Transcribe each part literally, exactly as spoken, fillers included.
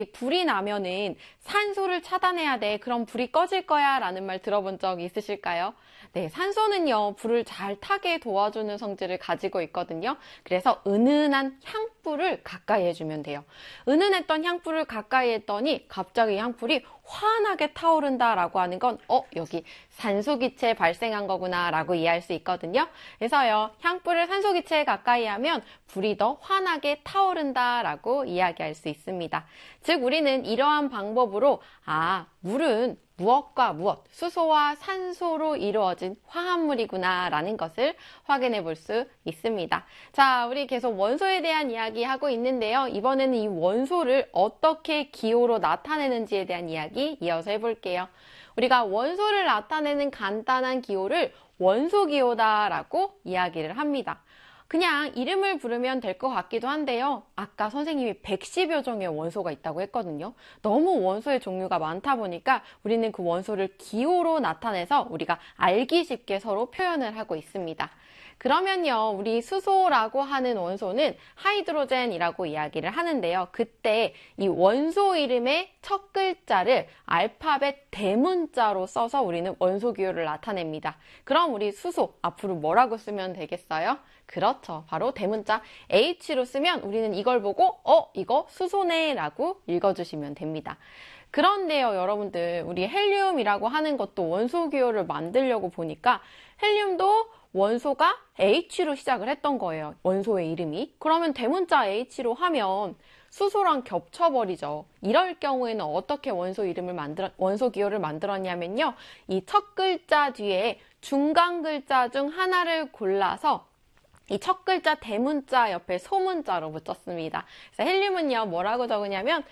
불이 나면은 산소를 차단해야 돼. 그럼 불이 꺼질 거야. 라는 말 들어본 적 있으실까요? 네, 산소는요, 불을 잘 타게 도와주는 성질을 가지고 있거든요. 그래서 은은한 향불을 가까이 해주면 돼요. 은은했던 향불을 가까이 했더니 갑자기 향불이 환하게 타오른다라고 하는 건 어, 여기 산소기체 발생한 거구나 라고 이해할 수 있거든요. 그래서요, 향불을 산소기체에 가까이 하면 불이 더 환하게 타오른다 라고 이야기할 수 있습니다. 즉 우리는 이러한 방법으로 아, 물은 무엇과 무엇, 수소와 산소로 이루어진 화합물이구나 라는 것을 확인해 볼 수 있습니다. 자, 우리 계속 원소에 대한 이야기 하고 있는데요. 이번에는 이 원소를 어떻게 기호로 나타내는지에 대한 이야기 이어서 해볼게요. 우리가 원소를 나타내는 간단한 기호를 원소기호다 라고 이야기를 합니다. 그냥 이름을 부르면 될 것 같기도 한데요. 아까 선생님이 백십여 종의 원소가 있다고 했거든요. 너무 원소의 종류가 많다 보니까 우리는 그 원소를 기호로 나타내서 우리가 알기 쉽게 서로 표현을 하고 있습니다. 그러면요, 우리 수소라고 하는 원소는 하이드로젠이라고 이야기를 하는데요. 그때 이 원소 이름의 첫 글자를 알파벳 대문자로 써서 우리는 원소 기호를 나타냅니다. 그럼 우리 수소 앞으로 뭐라고 쓰면 되겠어요? 그렇죠. 바로 대문자 H로 쓰면 우리는 이걸 보고 어? 이거 수소네 라고 읽어주시면 됩니다. 그런데요, 여러분들, 우리 헬륨이라고 하는 것도 원소 기호를 만들려고 보니까 헬륨도 원소가 H로 시작을 했던 거예요. 원소의 이름이. 그러면 대문자 H로 하면 수소랑 겹쳐버리죠. 이럴 경우에는 어떻게 원소 이름을 만들어, 원소 기호를 만들었냐면요. 이 첫 글자 뒤에 중간 글자 중 하나를 골라서 이 첫 글자 대문자 옆에 소문자로 붙였습니다. 그래서 헬륨은요, 뭐라고 적으냐면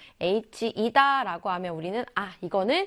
H이다 라고 하면 우리는 아, 이거는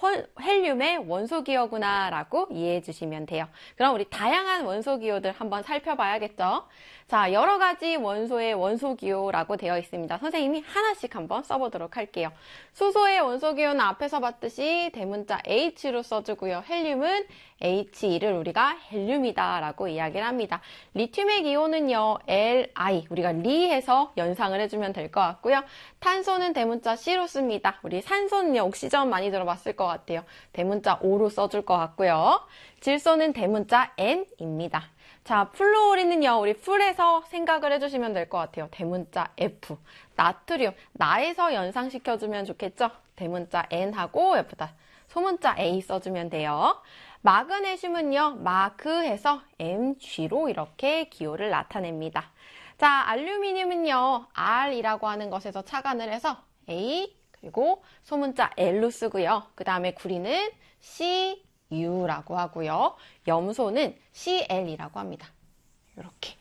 헬륨의 원소기호구나 라고 이해해 주시면 돼요. 그럼 우리 다양한 원소기호들 한번 살펴봐야겠죠? 자, 여러 가지 원소의 원소기호라고 되어 있습니다. 선생님이 하나씩 한번 써보도록 할게요. 수소의 원소기호는 앞에서 봤듯이 대문자 H로 써주고요. 헬륨은 He를 우리가 헬륨이다 라고 이야기를 합니다. 리튬의 기호는요, Li, 우리가 리 해서 연상을 해주면 될 것 같고요. 탄소는 대문자 C로 씁니다. 우리 산소는요, 옥시전 많이 들어봤을 것 같아요. 대문자 O로 써줄 것 같고요. 질소는 대문자 N입니다. 자, 플루오린은요, 우리 풀에서 생각을 해주시면 될 것 같아요. 대문자 F. 나트륨, 나에서 연상시켜주면 좋겠죠? 대문자 N하고 F다. 소문자 A 써주면 돼요. 마그네슘은요, 마그해서 엠지로 이렇게 기호를 나타냅니다. 자, 알루미늄은요, R이라고 하는 것에서 착안을 해서 A, 그리고 소문자 L로 쓰고요. 그 다음에 구리는 C, U라고 하고요. 염소는 씨엘이라고 합니다. 이렇게.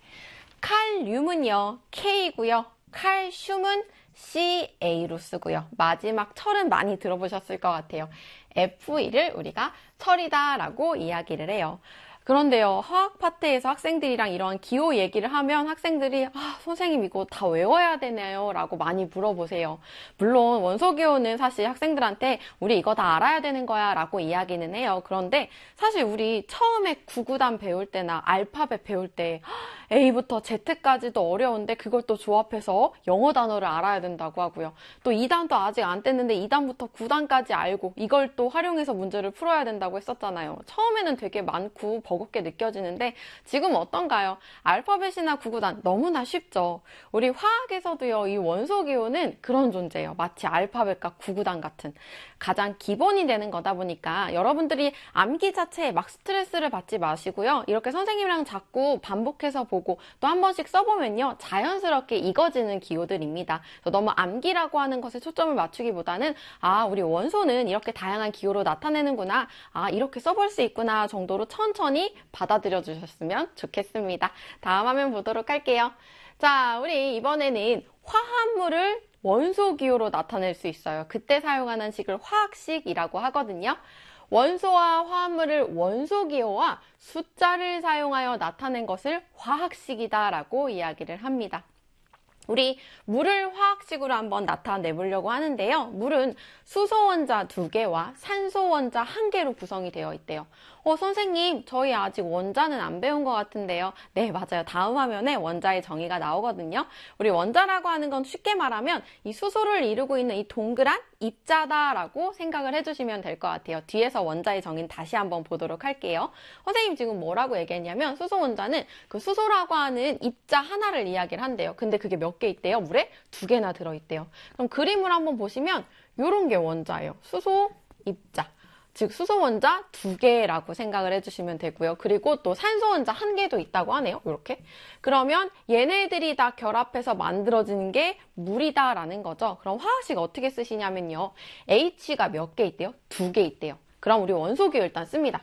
칼륨은요, K고요. 칼슘은 씨에이로 쓰고요. 마지막 철은 많이 들어보셨을 것 같아요. 에프이를 우리가 철이다 라고 이야기를 해요. 그런데요, 화학 파트에서 학생들이랑 이러한 기호 얘기를 하면 학생들이 아, 선생님 이거 다 외워야 되나요? 라고 많이 물어보세요. 물론 원소 기호는 사실 학생들한테 우리 이거 다 알아야 되는 거야 라고 이야기는 해요. 그런데 사실 우리 처음에 구구단 배울 때나 알파벳 배울 때 A부터 Z까지도 어려운데 그걸 또 조합해서 영어 단어를 알아야 된다고 하고요. 또 이 단도 아직 안 뗐는데 이 단부터 구 단까지 알고 이걸 또 활용해서 문제를 풀어야 된다고 했었잖아요. 처음에는 되게 많고 버겁게 느껴지는데 지금 어떤가요? 알파벳이나 구구단 너무나 쉽죠. 우리 화학에서도요, 이 원소 기호는 그런 존재예요. 마치 알파벳과 구구단 같은 가장 기본이 되는 거다 보니까 여러분들이 암기 자체에 막 스트레스를 받지 마시고요. 이렇게 선생님이랑 자꾸 반복해서 보고 또 한 번씩 써보면요, 자연스럽게 익어지는 기호들입니다. 너무 암기라고 하는 것에 초점을 맞추기보다는 아, 우리 원소는 이렇게 다양한 기호로 나타내는구나, 아, 이렇게 써볼 수 있구나 정도로 천천히 받아들여 주셨으면 좋겠습니다. 다음 화면 보도록 할게요. 자, 우리 이번에는 화합물을 원소 기호로 나타낼 수 있어요. 그때 사용하는 식을 화학식이라고 하거든요. 원소와 화합물을 원소 기호와 숫자를 사용하여 나타낸 것을 화학식이다 라고 이야기를 합니다. 우리 물을 화학식으로 한번 나타내 보려고 하는데요. 물은 수소 원자 두 개와 산소 원자 한 개로 구성이 되어 있대요. 어, 선생님, 저희 아직 원자는 안 배운 것 같은데요. 네, 맞아요. 다음 화면에 원자의 정의가 나오거든요. 우리 원자라고 하는 건 쉽게 말하면 이 수소를 이루고 있는 이 동그란 입자다라고 생각을 해주시면 될 것 같아요. 뒤에서 원자의 정의는 다시 한번 보도록 할게요. 선생님 지금 뭐라고 얘기했냐면 수소 원자는 그 수소라고 하는 입자 하나를 이야기를 한대요. 근데 그게 몇 개 있대요? 물에 두 개나 들어있대요. 그럼 그림을 한번 보시면 이런 게 원자예요. 수소 입자. 즉 수소 원자 두 개라고 생각을 해주시면 되고요. 그리고 또 산소 원자 한 개도 있다고 하네요. 이렇게. 그러면 얘네들이 다 결합해서 만들어지는 게 물이다라는 거죠. 그럼 화학식 어떻게 쓰시냐면요. H가 몇 개 있대요? 두 개 있대요. 그럼 우리 원소기호 일단 씁니다.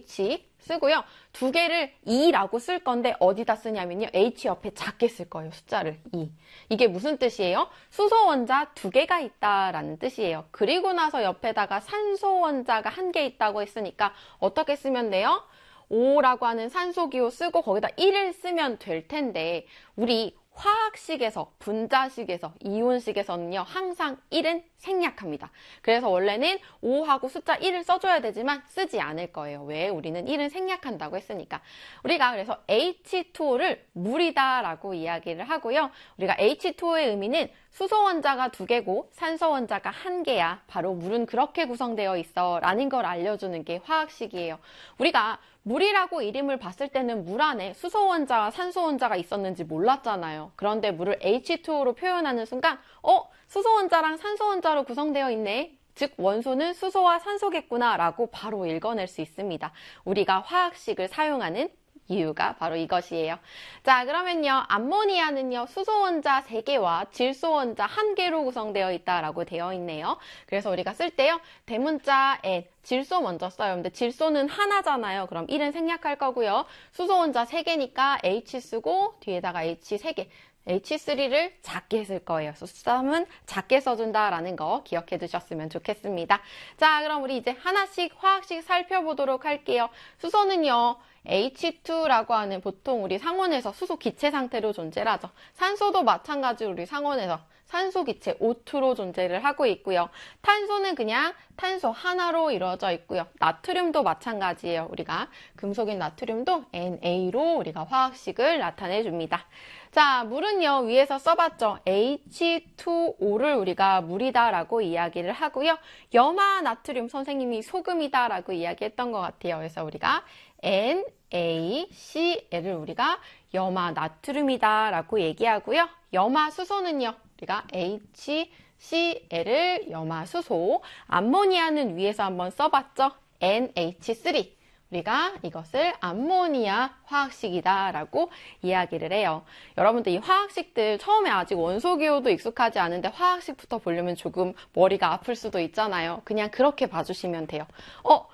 H 쓰고요. 두 개를 이라고 쓸 건데 어디다 쓰냐면요. H 옆에 작게 쓸 거예요. 숫자를 이. 이게 무슨 뜻이에요? 수소 원자 두 개가 있다라는 뜻이에요. 그리고 나서 옆에다가 산소 원자가 한 개 있다고 했으니까 어떻게 쓰면 돼요? 오라고 하는 산소기호 쓰고 거기다 일을 쓰면 될 텐데 우리 화학식에서, 분자식에서, 이온식에서는요, 항상 일은 생략합니다. 그래서 원래는 오하고 숫자 일을 써줘야 되지만 쓰지 않을 거예요. 왜? 우리는 일은 생략한다고 했으니까. 우리가 그래서 에이치 투 오를 물이다라고 이야기를 하고요. 우리가 에이치 투 오의 의미는 수소 원자가 두 개고 산소 원자가 한 개야. 바로 물은 그렇게 구성되어 있어. 라는 걸 알려주는 게 화학식이에요. 우리가 물이라고 이름을 봤을 때는 물 안에 수소 원자와 산소 원자가 있었는지 몰랐잖아요. 그런데 물을 에이치 투 오로 표현하는 순간 어? 수소 원자랑 산소 원자로 구성되어 있네. 즉 원소는 수소와 산소겠구나 라고 바로 읽어낼 수 있습니다. 우리가 화학식을 사용하는 이유가 바로 이것이에요. 자, 그러면요. 암모니아는요. 수소 원자 세 개와 질소 원자 한 개로 구성되어 있다라고 되어 있네요. 그래서 우리가 쓸 때요. 대문자 N, 질소 먼저 써요. 근데 질소는 하나잖아요. 그럼 일은 생략할 거고요. 수소 원자 세 개니까 H 쓰고 뒤에다가 H 세 개. 에이치 쓰리를 작게 쓸 거예요. 숫자는 작게 써준다라는 거 기억해 두셨으면 좋겠습니다. 자, 그럼 우리 이제 하나씩 화학식 살펴보도록 할게요. 수소는요. 에이치 투라고 하는 보통 우리 상온에서 수소 기체 상태로 존재를 하죠. 산소도 마찬가지로 우리 상온에서 산소 기체 오 투로 존재를 하고 있고요. 탄소는 그냥 탄소 하나로 이루어져 있고요. 나트륨도 마찬가지예요. 우리가 금속인 나트륨도 엔 에이로 우리가 화학식을 나타내 줍니다. 자, 물은요, 위에서 써봤죠. 에이치 투 오를 우리가 물이다라고 이야기를 하고요. 염화 나트륨 선생님이 소금이다라고 이야기했던 것 같아요. 그래서 우리가 엔 에이 씨 엘을 우리가 염화 나트륨이다라고 얘기하고요. 염화 수소는요, 우리가 에이치 씨 엘을 염화 수소, 암모니아는 위에서 한번 써봤죠. 엔 에이치 쓰리. 우리가 이것을 암모니아 화학식이다라고 이야기를 해요. 여러분들 이 화학식들 처음에 아직 원소기호도 익숙하지 않은데 화학식부터 보려면 조금 머리가 아플 수도 있잖아요. 그냥 그렇게 봐주시면 돼요. 어?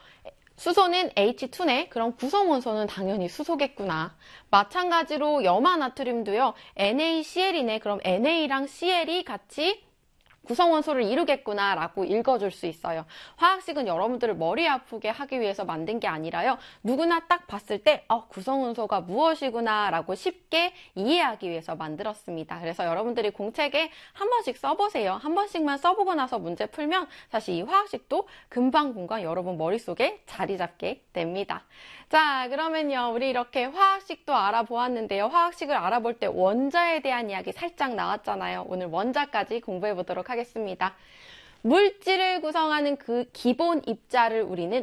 수소는 에이치 투네? 그럼 구성원소는 당연히 수소겠구나. 마찬가지로 염화 나트륨도요. 엔 에이 씨 엘이네. 그럼 엔 에이랑 씨 엘이 같이 구성원소를 이루겠구나 라고 읽어줄 수 있어요. 화학식은 여러분들을 머리 아프게 하기 위해서 만든 게 아니라요. 누구나 딱 봤을 때 어, 구성원소가 무엇이구나 라고 쉽게 이해하기 위해서 만들었습니다. 그래서 여러분들이 공책에 한 번씩 써보세요. 한 번씩만 써보고 나서 문제 풀면 사실 이 화학식도 금방금방 여러분 머릿속에 자리 잡게 됩니다. 자, 그러면요. 우리 이렇게 화학식도 알아보았는데요. 화학식을 알아볼 때 원자에 대한 이야기 살짝 나왔잖아요. 오늘 원자까지 공부해 보도록 하겠습니다. 물질을 구성하는 그 기본 입자를 우리는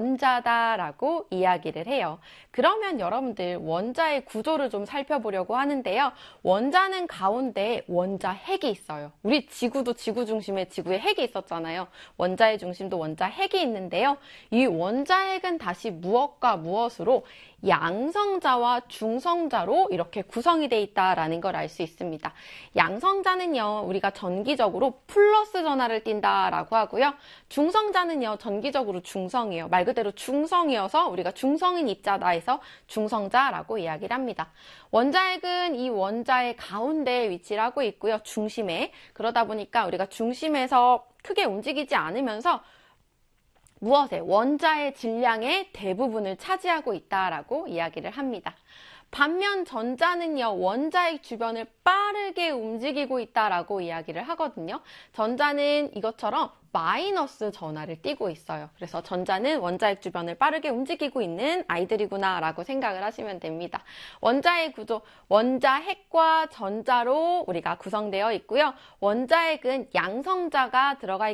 원자다라고 이야기를 해요. 그러면 여러분들 원자의 구조를 좀 살펴보려고 하는데요. 원자는 가운데 원자 핵이 있어요. 우리 지구도 지구 중심에 지구에 핵이 있었잖아요. 원자의 중심도 원자 핵이 있는데요. 이 원자 핵은 다시 무엇과 무엇으로 양성자와 중성자로 이렇게 구성이 돼 있다라는 걸 알 수 있습니다. 양성자는요, 우리가 전기적으로 플러스 전하를 띈다라고 하고요. 중성자는요, 전기적으로 중성이에요. 말 그대로 중성이어서 우리가 중성인 입자다 해서 중성자라고 이야기를 합니다. 원자핵은 이 원자의 가운데에 위치를 하고 있고요. 중심에. 그러다 보니까 우리가 중심에서 크게 움직이지 않으면서 무엇에? 원자의 질량의 대부분을 차지하고 있다라고 이야기를 합니다. 반면 전자는요, 원자핵 주변을 빠르게 움직이고 있다라고 이야기를 하거든요. 전자는 이것처럼 마이너스 전하를 띠고 있어요. 그래서 전자는 원자핵 주변을 빠르게 움직이고 있는 아이들이구나 라고 생각을 하시면 됩니다. 원자의 구조, 원자핵과 전자로 우리가 구성되어 있고요. 원자핵은 양성자가 들어가